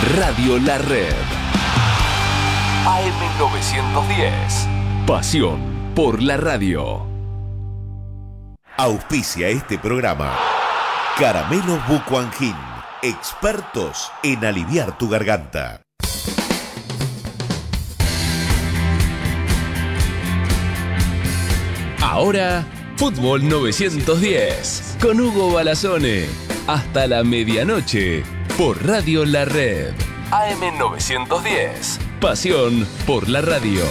Radio La Red. AM910. Pasión por la radio. Auspicia este programa Caramelos Bucuangin, expertos en aliviar tu garganta. Ahora, Fútbol 910 con Hugo Balazone. Hasta la medianoche por Radio La Red. AM910. Pasión por la radio.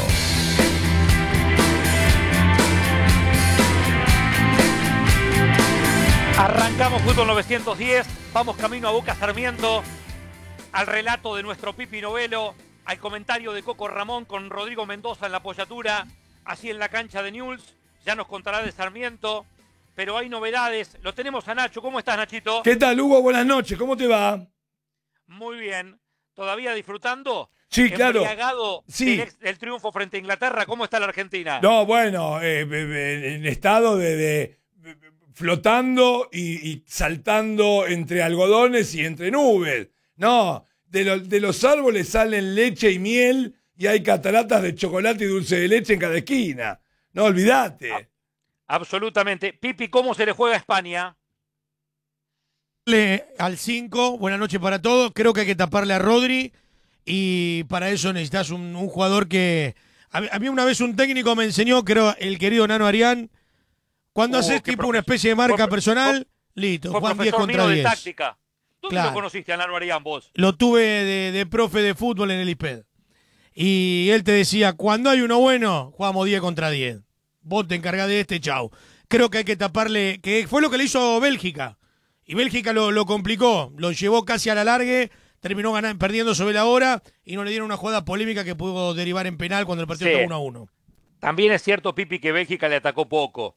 Arrancamos Fútbol 910, vamos camino a Boca Sarmiento, al relato de nuestro Pipi Novelo, al comentario de Coco Ramón con Rodrigo Mendoza en la apoyatura, así en la cancha de Newell's, ya nos contará de Sarmiento, pero hay novedades. Lo tenemos a Nacho. ¿Cómo estás, Nachito? ¿Qué tal, Hugo? Buenas noches, ¿cómo te va? Muy bien. ¿Todavía disfrutando? Sí, claro. Embriagado Sí. del triunfo frente a Inglaterra. ¿Cómo está la Argentina? No, bueno, en estado de flotando y saltando entre algodones y entre nubes. No, de los árboles salen leche y miel y hay cataratas de chocolate y dulce de leche en cada esquina. No, olvídate. Absolutamente. Pipi, ¿cómo se le juega a España? Al 5, buenas noches para todos. Creo que hay que taparle a Rodri y para eso necesitas un jugador que... A mí una vez un técnico me enseñó, creo, el querido Nano Arián, cuando haces tipo una especie de marca personal, listo, Fue Juan 10 profesor contra mío de 10. táctica. ¿Dónde Claro. lo conociste a Nano Arián vos? Lo tuve de profe de fútbol en el ISPED. Y él te decía, cuando hay uno bueno, jugamos 10 contra 10. Vos te encargás de este, chau. Creo que hay que taparle, que fue lo que le hizo Bélgica. Y Bélgica lo complicó, lo llevó casi a la largue, terminó perdiendo sobre la hora y no le dieron una jugada polémica que pudo derivar en penal cuando el partido Sí. estaba 1-1. También es cierto, Pipi, que Bélgica le atacó poco.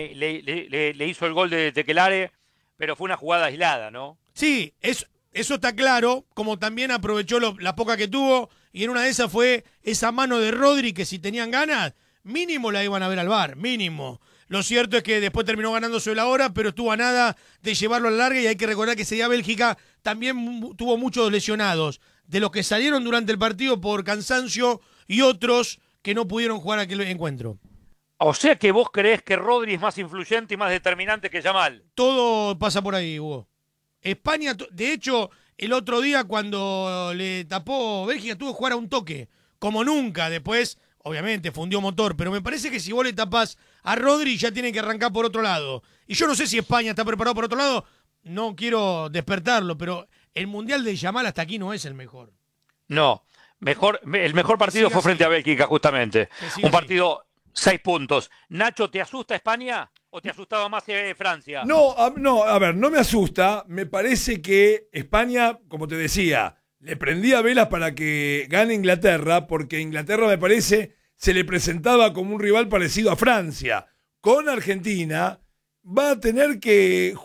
Le hizo el gol de Tekelare, pero fue una jugada aislada, ¿no? Sí, eso está claro, como también aprovechó la poca que tuvo, y en una de esas fue esa mano de Rodri que si tenían ganas, mínimo la iban a ver al VAR, mínimo. Lo cierto es que después terminó ganando sobre la hora, pero estuvo a nada de llevarlo a la larga y hay que recordar que ese día Bélgica también tuvo muchos lesionados, de los que salieron durante el partido por cansancio y otros que no pudieron jugar aquel encuentro. O sea que vos creés que Rodri es más influyente y más determinante que Yamal. Todo pasa por ahí, Hugo. España, de hecho, el otro día cuando le tapó Bélgica tuvo que jugar a un toque, como nunca. Después, obviamente, fundió motor, pero me parece que si vos le tapás a Rodri ya tienen que arrancar por otro lado. Y yo no sé si España está preparado por otro lado, no quiero despertarlo, pero el Mundial de Yamal hasta aquí no es el mejor. No, el mejor partido fue frente a Bélgica, justamente. Un partido 6 puntos. Nacho, ¿te asusta España o te asustaba más Francia? No, a ver, no me asusta. Me parece que España, como te decía, le prendía velas para que gane Inglaterra, porque Inglaterra, me parece, se le presentaba como un rival parecido a Francia. Con Argentina va a tener que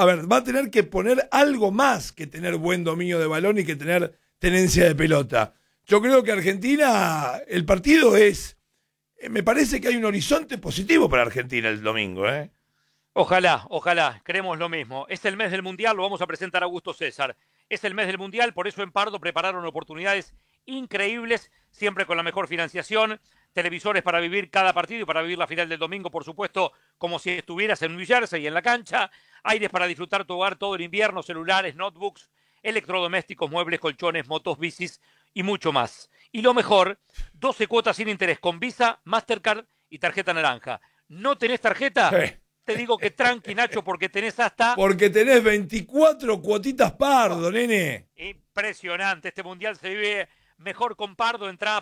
poner algo más que tener buen dominio de balón y que tener tenencia de pelota. Yo creo que Argentina, el partido me parece que hay un horizonte positivo para Argentina el domingo, ¿eh? Ojalá, creemos lo mismo. Es el mes del Mundial, lo vamos a presentar a Augusto César. Es el mes del Mundial, por eso en Pardo prepararon oportunidades increíbles, siempre con la mejor financiación, televisores para vivir cada partido y para vivir la final del domingo, por supuesto, como si estuvieras en New Jersey en la cancha, aires para disfrutar tu hogar todo el invierno, celulares, notebooks, electrodomésticos, muebles, colchones, motos, bicis y mucho más. Y lo mejor, 12 cuotas sin interés con Visa, Mastercard y tarjeta naranja. ¿No tenés tarjeta? Te digo que tranqui, Nacho, porque tenés Porque tenés 24 cuotitas Pardo, nene. Impresionante, este Mundial se vive mejor con Pardo. Entrá a